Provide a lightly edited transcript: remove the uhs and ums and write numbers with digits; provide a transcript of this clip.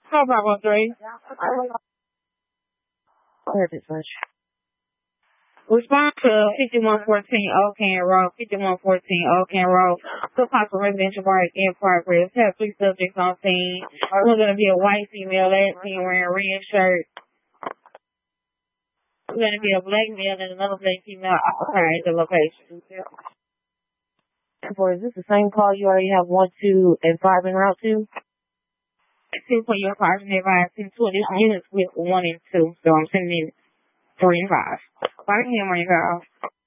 Call 513. Perfect, much. Respond to 5114 Oakland Road, 5114 Oakland Road. Two possible residential break in progress. Have 3 subjects on scene. One's going to be a white female, last seen wearing a red shirt. There's going to be a black male and another black female outside the location. Is this the same call you already have 1, 2, and 5 en route to? 2 for your cars and advice. 2 additional units with 1 and 2. So I'm sending in 3 and 5. Why didn't you call?